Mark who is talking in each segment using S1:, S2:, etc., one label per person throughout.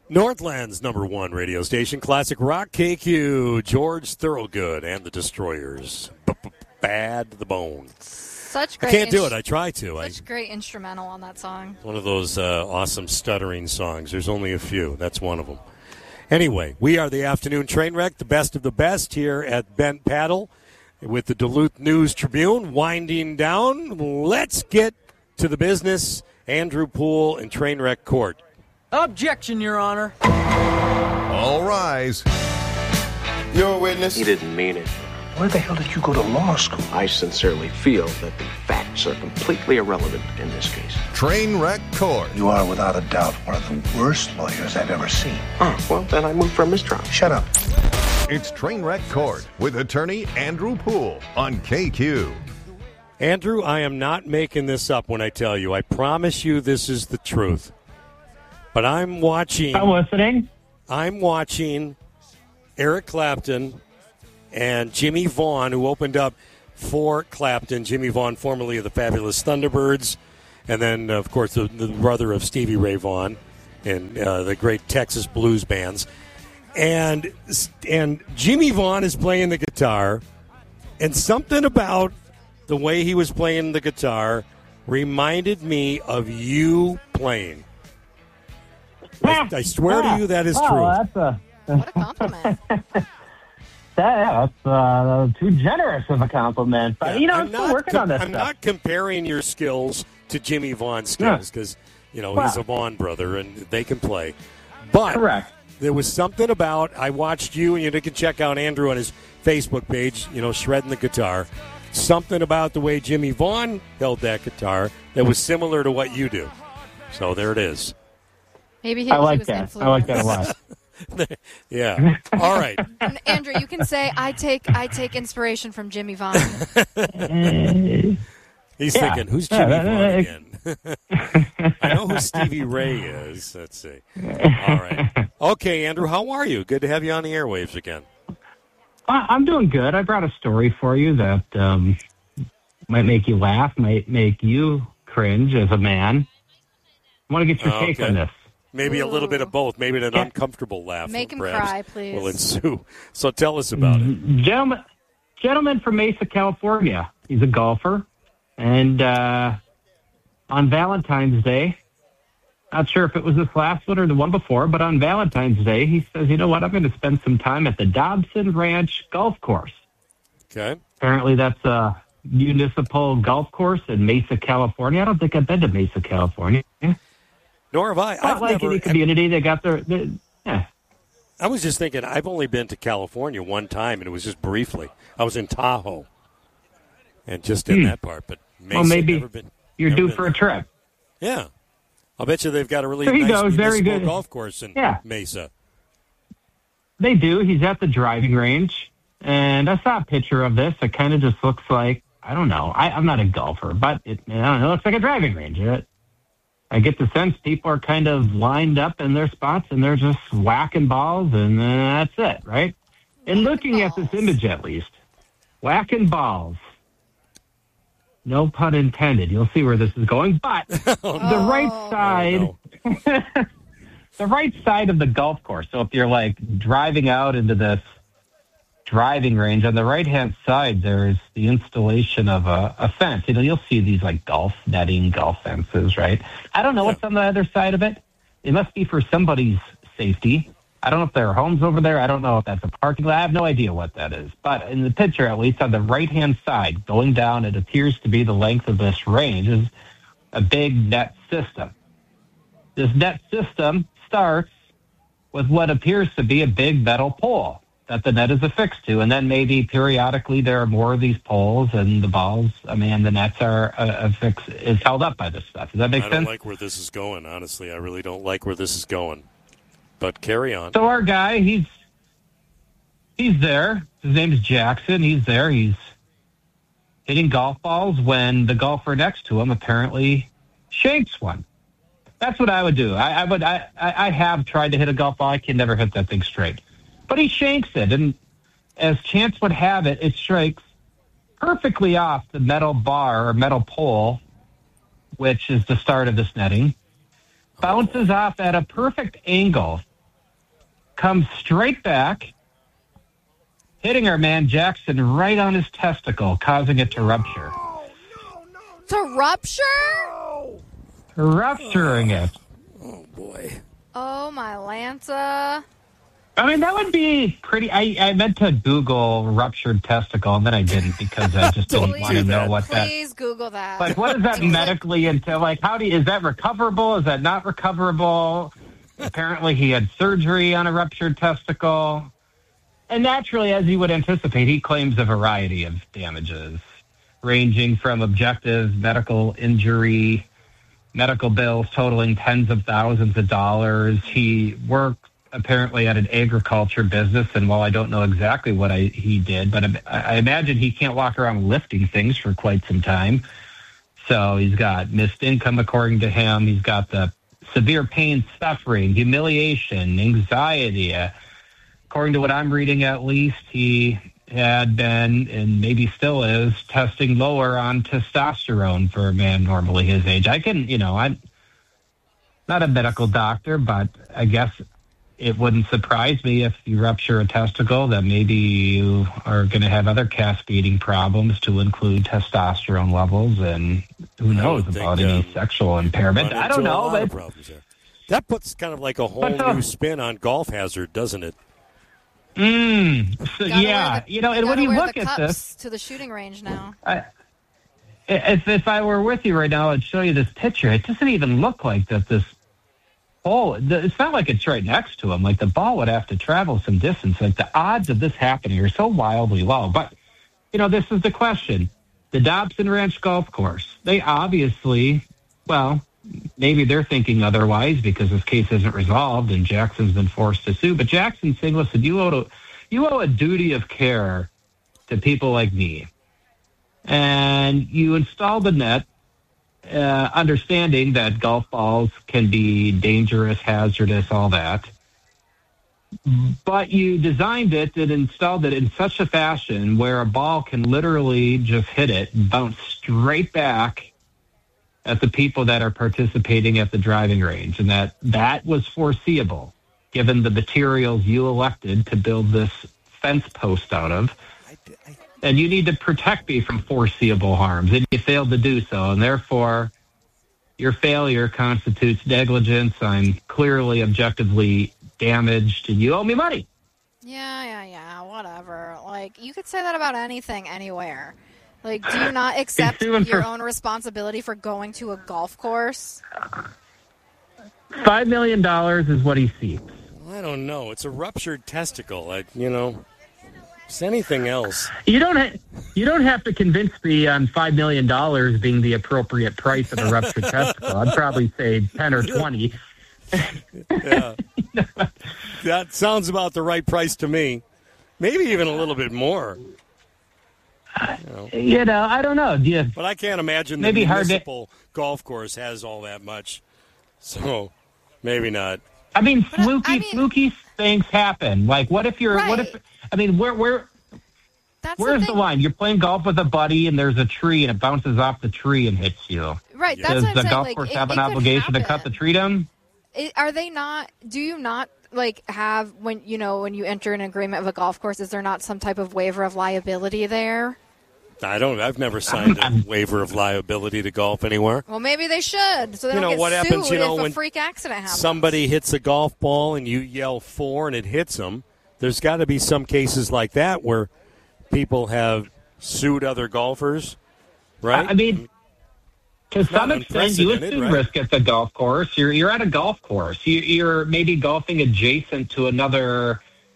S1: Northland's #1 radio station, Classic Rock KQ, George Thorogood and the Destroyers. Bad to the bone.
S2: Such great.
S1: I can't do it. I try to.
S2: Such great instrumental on that song.
S1: One of those awesome stuttering songs. There's only a few. That's one of them. Anyway, we are the Afternoon Train Wreck, the best of the best here at Bent Paddle with the Duluth News Tribune winding down. Let's get to the business. Andrew Poole in Trainwreck Court.
S3: Objection, Your Honor.
S4: All rise.
S5: You're a witness.
S6: He didn't mean it.
S7: Where the hell did you go to law school?
S6: I sincerely feel that the facts are completely irrelevant in this case.
S4: Trainwreck Court.
S7: You are, without a doubt, one of the worst lawyers I've ever seen.
S6: Oh, well, then I move for a mistrial.
S7: Shut up.
S4: It's Trainwreck Court with attorney Andrew Poole on KQ.
S1: Andrew, I am not making this up when I tell you. I promise you this is the truth. But I'm watching.
S8: I'm listening.
S1: I'm watching Eric Clapton and Jimmy Vaughn, who opened up for Clapton. Jimmy Vaughn, formerly of the Fabulous Thunderbirds, and then, of course, the brother of Stevie Ray Vaughan and the great Texas blues bands. And Jimmy Vaughn is playing the guitar, and something about the way he was playing the guitar reminded me of you playing. I swear to you that is true.
S8: That's
S2: What a compliment.
S8: that's too generous of a compliment. But,
S1: Yeah,
S8: I'm still working on this
S1: I'm
S8: stuff.
S1: not comparing your skills to Jimmy Vaughn's skills because, he's a Vaughn brother and they can play. But
S8: Correct.
S1: there was something about, I watched you, and you can check out Andrew on his Facebook page, shredding the guitar. Something about the way Jimmy Vaughn held that guitar that was similar to what you do. So there it is.
S2: Maybe he
S8: I like
S2: was
S8: that.
S2: influenced.
S8: I like that a lot.
S1: Yeah. All right.
S2: And Andrew, you can say I take inspiration from Jimmy Vaughn.
S1: He's thinking, who's Jimmy Vaughn again? I know who Stevie Ray is. Let's see. All right. Okay, Andrew, how are you? Good to have you on the airwaves again.
S8: I'm doing good. I brought a story for you that might make you laugh, might make you cringe as a man. I want to get your take on this.
S1: Maybe a little bit of both. Maybe an uncomfortable laugh.
S2: Make him
S1: perhaps,
S2: cry, please.
S1: will ensue. So tell us about it.
S8: Gentleman from Mesa, California. He's a golfer. And on Valentine's Day, not sure if it was this last one or the one before, but on Valentine's Day, he says, you know what, I'm going to spend some time at the Dobson Ranch Golf Course.
S1: Okay.
S8: Apparently that's a municipal golf course in Mesa, California. I don't think I've been to Mesa, California.
S1: Nor have I.
S8: Not like any community. They got their yeah.
S1: I was just thinking, I've only been to California one time, and it was just briefly. I was in Tahoe, and just in that part. But Mesa,
S8: well, maybe
S1: never been,
S8: you're
S1: never
S8: due
S1: been
S8: for
S1: there.
S8: a trip.
S1: Yeah. I'll bet you they've got a really
S8: There you
S1: nice
S8: go, very
S1: municipal
S8: good.
S1: golf course in Mesa.
S8: They do. He's at the driving range, and I saw a picture of this. It kind of just looks like, I don't know. I'm not a golfer, but it looks like a driving range. I get the sense people are kind of lined up in their spots, and they're just whacking balls, and that's it, right? And looking at this image, at least, whacking balls. No pun intended. You'll see where this is going. But the right side, the right side of the golf course. So if you're like driving out into this driving range, on the right-hand side, there's the installation of a fence. You'll see these like golf netting, golf fences, right? I don't know what's on the other side of it. It must be for somebody's safety. I don't know if there are homes over there. I don't know if that's a parking lot. I have no idea what that is. But in the picture, at least on the right-hand side, going down, it appears to be the length of this range, is a big net system. This net system starts with what appears to be a big metal pole that the net is affixed to. And then maybe periodically there are more of these poles and the balls, the nets are affixed, is held up by this stuff. Does that make sense?
S1: I don't like where this is going, honestly. I really don't like where this is going. But carry on.
S8: So our guy, he's there. His name is Jackson. He's there. He's hitting golf balls when the golfer next to him apparently shanks one. That's what I would do. I have tried to hit a golf ball. I can never hit that thing straight. But he shanks it, and as chance would have it, it strikes perfectly off the metal bar or metal pole, which is the start of this netting, bounces off at a perfect angle comes straight back, hitting our man Jackson right on his testicle, causing it to rupture.
S2: To rupture?
S8: Rupturing it.
S1: Oh, boy.
S2: Oh, my Lanta.
S8: I mean, that would be pretty... I meant to Google ruptured testicle, and then I didn't because I just didn't want to know what that...
S2: Please Google that.
S8: Like, what does that medically entail? Like, is that recoverable? Is that not recoverable? Apparently, he had surgery on a ruptured testicle. And naturally, as you would anticipate, he claims a variety of damages, ranging from objective medical injury, medical bills totaling tens of thousands of dollars. He worked apparently at an agriculture business, and while I don't know exactly what he did, but I imagine he can't walk around lifting things for quite some time. So he's got missed income, according to him. He's got the severe pain, suffering, humiliation, anxiety. According to what I'm reading, at least, he had been, and maybe still is, testing lower on testosterone for a man normally his age. I'm not a medical doctor, but I guess it wouldn't surprise me if you rupture a testicle that maybe you are going to have other cascading problems to include testosterone levels, and who knows about any sexual impairment. I don't know. But
S1: that puts kind of like a whole new spin on Golf Hazard, doesn't it?
S8: So, yeah. And when you look at this...
S2: to the shooting range now.
S8: If I were with you right now, I'd show you this picture. It doesn't even look like that this ball... It's not like it's right next to him. Like, the ball would have to travel some distance. Like, the odds of this happening are so wildly low. But, this is the question. The Dobson Ranch Golf Course, they obviously, well, maybe they're thinking otherwise because this case isn't resolved and Jackson's been forced to sue. But Jackson's saying, listen, you owe a duty of care to people like me. And you install the net, understanding that golf balls can be dangerous, hazardous, all that. But you designed it and installed it in such a fashion where a ball can literally just hit it and bounce straight back at the people that are participating at the driving range. And that was foreseeable, given the materials you elected to build this fence post out of. And you need to protect me from foreseeable harms, and you failed to do so. And therefore, your failure constitutes negligence. I'm clearly, objectively damaged, and you owe me money.
S2: Yeah, whatever. Like, you could say that about anything, anywhere. Like, do you not accept your own responsibility for going to a golf course?
S8: $5 million is what he seeks.
S1: Well, I don't know. It's a ruptured testicle. It's anything else.
S8: You don't have to convince me on $5 million being the appropriate price of a ruptured testicle. I'd probably say 10 or 20.
S1: Yeah. That sounds about the right price to me. Maybe even a little bit more.
S8: I don't know.
S1: But I can't imagine the municipal golf course has all that much. So, maybe not.
S8: I mean, fluky things happen. Like, what if you're...
S2: Right.
S8: What if... I mean, where's the line? You're playing golf with a buddy, and there's a tree, and it bounces off the tree and hits you.
S2: Right,
S1: Yeah.
S2: that's
S8: Does
S2: what I'm
S8: the
S2: saying.
S8: golf
S2: Like,
S8: course
S2: it
S8: have an
S2: could
S8: obligation to
S2: happen.
S8: cut the tree down?
S2: Are they not? Do you not have when you enter an agreement with a golf course? Is there not some type of waiver of liability there?
S1: I've never signed a waiver of liability to golf anywhere.
S2: Well, maybe they should, so they don't get
S1: what
S2: sued
S1: happens,
S2: if a
S1: when
S2: freak accident happens.
S1: somebody hits a golf ball and you yell 4 and it hits them. There's got to be some cases like that where people have sued other golfers, right?
S8: I mean, to some extent, you assume risk at the golf course. You're at a golf course. You're maybe golfing adjacent to another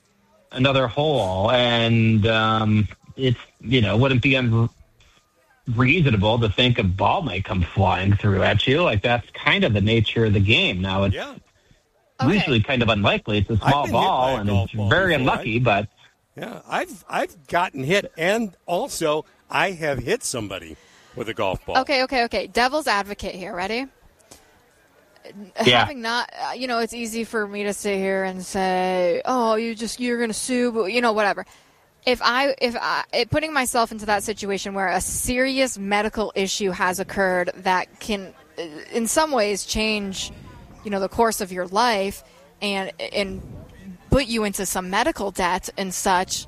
S8: hole, and it's wouldn't be unreasonable to think a ball might come flying through at you. Like, that's kind of the nature of the game. Now, it's usually kind of unlikely. It's a small ball, and it's very unlucky, but...
S1: Yeah, I've gotten hit, and also I have hit somebody with a golf ball.
S2: Okay. Devil's advocate here. Ready?
S8: Yeah.
S2: Having not, it's easy for me to sit here and say, "Oh, you're going to sue," but whatever. If putting myself into that situation where a serious medical issue has occurred that can, in some ways, change, the course of your life, and put you into some medical debt and such,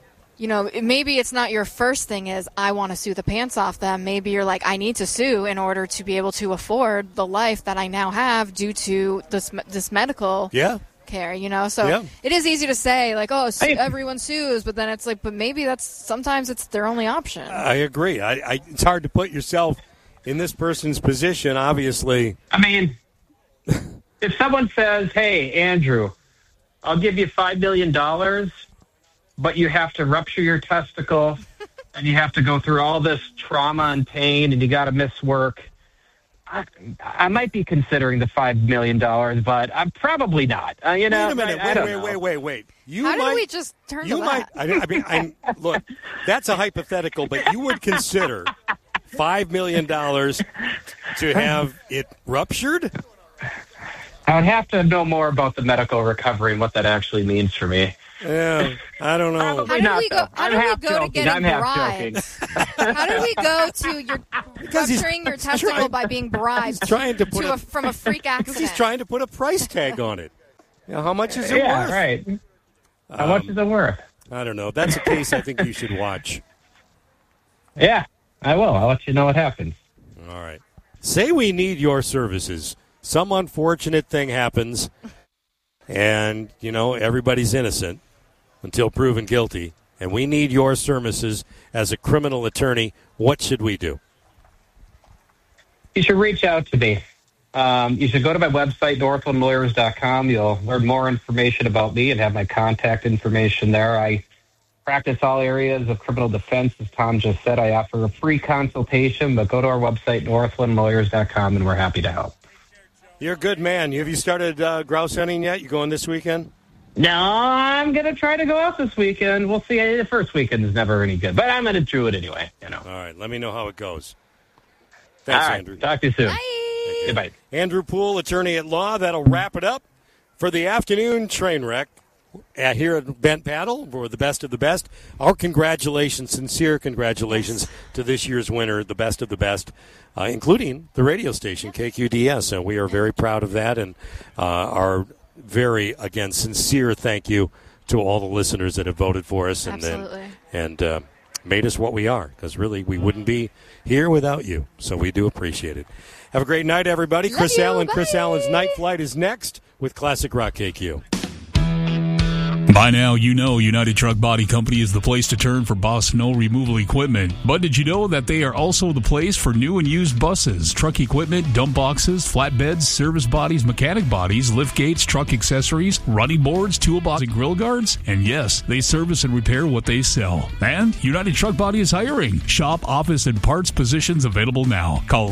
S2: maybe it's not your first thing is, I want to sue the pants off them. Maybe you're like, I need to sue in order to be able to afford the life that I now have due to this medical care, So it is easy to say, like, everyone sues, but then it's like, but maybe sometimes it's their only option.
S1: I agree. It's hard to put yourself in this person's position, obviously.
S8: I mean, if someone says, hey, Andrew, I'll give you $5 million, but you have to rupture your testicle and you have to go through all this trauma and pain and you got to miss work, I might be considering the $5 million, but I'm probably not.
S1: Wait a minute. Wait.
S2: How did we just turn to that?
S1: Look, that's a hypothetical, but you would consider $5 million to have it ruptured?
S8: I would have to know more about the medical recovery and what that actually means for me.
S1: Yeah, I don't know.
S2: How did we go to getting bribes? How did we go to rupturing your testicle by being bribed from a freak accident?
S1: Because he's trying to put a price tag on it. How much is it worth?
S8: Yeah, right. How much is it worth?
S1: I don't know. That's a case I think you should watch.
S8: Yeah, I will. I'll let you know what happens.
S1: All right. Say we need your services. Some unfortunate thing happens, and, everybody's innocent until proven guilty, and we need your services as a criminal attorney. What should we do?
S8: You should reach out to me. You should go to my website, northlandlawyers.com. You'll learn more information about me and have my contact information there. I practice all areas of criminal defense. As Tom just said, I offer a free consultation, but go to our website, northlandlawyers.com, and we're happy to help.
S1: You're a good man. Have you started grouse hunting yet? You going this weekend?
S8: No, I'm going to try to go out this weekend. We'll see. The first weekend is never any good, but I'm going to do it anyway.
S1: All right. Let me know how it goes. Thanks,
S8: all right,
S1: Andrew.
S8: Talk to you soon.
S2: Bye.
S8: Goodbye.
S1: Andrew Poole, attorney at law. That'll wrap it up for the afternoon train wreck here at Bent Paddle for the best of the best. Our congratulations, sincere congratulations to this year's winner, the best of the best, including the radio station, KQDS. And we are very proud of that and are very, again, sincere thank you to all the listeners that have voted for us and made us what we are, because really we wouldn't be here without you. So we do appreciate it. Have a great night, everybody. Chris Allen. Bye. Chris Allen's Night Flight is next with Classic Rock KQ.
S9: By now, you know United Truck Body Company is the place to turn for Boss snow removal equipment. But did you know that they are also the place for new and used buses, truck equipment, dump boxes, flatbeds, service bodies, mechanic bodies, lift gates, truck accessories, running boards, toolboxes, and grill guards? And yes, they service and repair what they sell. And United Truck Body is hiring. Shop, office, and parts positions available now. Call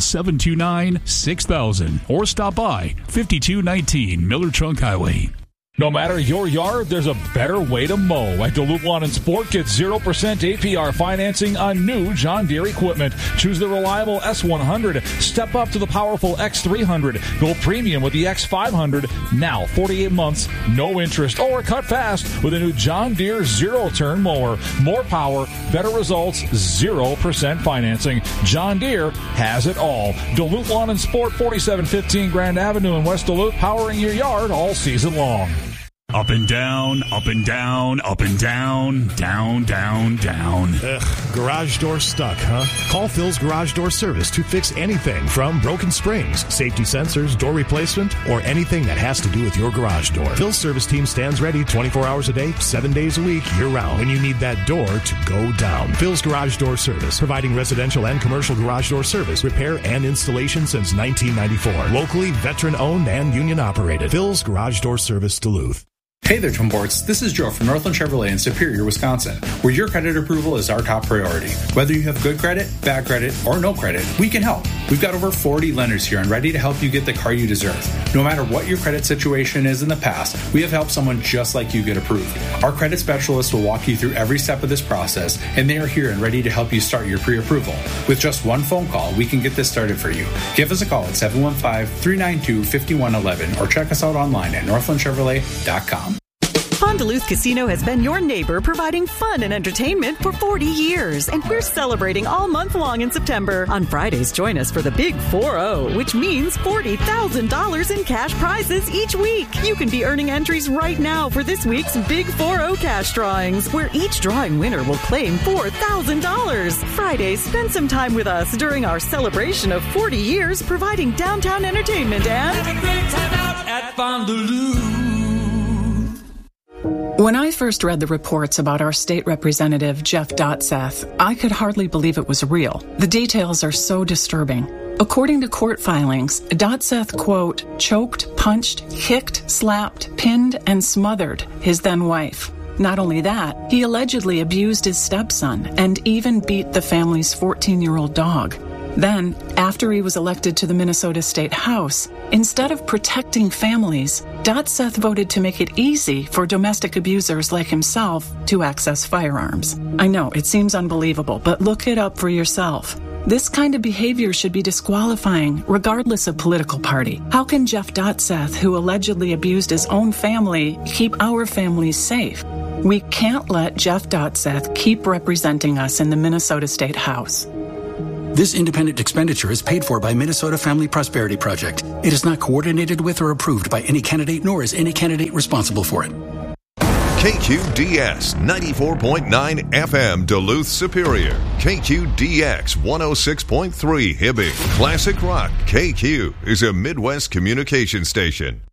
S9: 729-6000 or stop by 5219 Miller Trunk Highway.
S10: No matter your yard, there's a better way to mow. At Duluth Lawn and Sport, get 0% APR financing on new John Deere equipment. Choose the reliable S100. Step up to the powerful X300. Go premium with the X500. Now 48 months, no interest, or cut fast with a new John Deere zero-turn mower. More power, better results, 0% financing. John Deere has it all. Duluth Lawn and Sport, 4715 Grand Avenue in West Duluth, powering your yard all season long.
S9: Up and down, up and down, up and down, down, down, down.
S11: Ugh, garage door stuck, huh? Call Phil's Garage Door Service to fix anything from broken springs, safety sensors, door replacement, or anything that has to do with your garage door. Phil's service team stands ready 24 hours a day, 7 days a week, year-round, when you need that door to go down. Phil's Garage Door Service, providing residential and commercial garage door service, repair, and installation since 1994. Locally, veteran-owned and union-operated. Phil's Garage Door Service, Duluth.
S12: Hey there, Twin Ports. This is Joe from Northland Chevrolet in Superior, Wisconsin, where your credit approval is our top priority. Whether you have good credit, bad credit, or no credit, we can help. We've got over 40 lenders here and ready to help you get the car you deserve. No matter what your credit situation is in the past, we have helped someone just like you get approved. Our credit specialists will walk you through every step of this process, and they are here and ready to help you start your pre-approval. With just one phone call, we can get this started for you. Give us a call at 715-392-5111 or check us out online at northlandchevrolet.com.
S13: Fond du Luth Casino has been your neighbor providing fun and entertainment for 40 years, and we're celebrating all month long in September. On Fridays, join us for the Big 4-0, which means $40,000 in cash prizes each week. You can be earning entries right now for this week's Big 4-0 cash drawings, where each drawing winner will claim $4,000. Fridays, spend some time with us during our celebration of 40 years providing downtown entertainment and...
S14: Have a great time out at Fond du Luth.
S15: When I first read the reports about our state representative, Jeff Dotseth, I could hardly believe it was real. The details are so disturbing. According to court filings, Dotseth, quote, choked, punched, kicked, slapped, pinned, and smothered his then wife. Not only that, he allegedly abused his stepson and even beat the family's 14-year-old dog. Then, after he was elected to the Minnesota State House, instead of protecting families, Dotseth voted to make it easy for domestic abusers like himself to access firearms. I know, it seems unbelievable, but look it up for yourself. This kind of behavior should be disqualifying, regardless of political party. How can Jeff Dotseth, who allegedly abused his own family, keep our families safe? We can't let Jeff Dotseth keep representing us in the Minnesota State House.
S16: This independent expenditure is paid for by Minnesota Family Prosperity Project. It is not coordinated with or approved by any candidate, nor is any candidate responsible for it.
S4: KQDS 94.9 FM Duluth Superior. KQDX 106.3 Hibbing. Classic Rock KQ is a Midwest communication station.